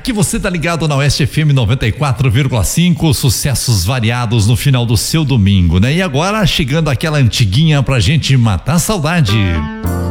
Aqui você tá ligado na Oeste FM 94,5, sucessos variados no final do seu domingo, né? E agora chegando aquela antiguinha pra gente matar a saudade.